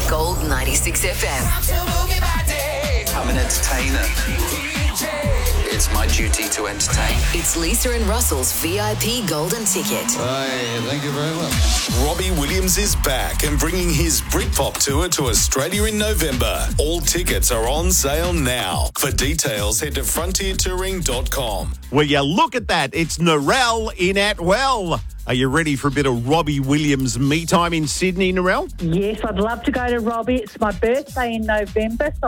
Gold 96 FM. I'm an entertainer. It's my duty to entertain. It's Lisa and Russell's VIP Golden Ticket. Hey, thank you very much. Robbie Williams is back and bringing his Britpop tour to Australia in November. All tickets are on sale now. For details, head to frontiertouring.com. Will you look at that? It's Narelle in Atwell. Are you ready for a bit of Robbie Williams me time in Sydney, Narelle? Yes, I'd love to go to Robbie. It's my birthday in November, so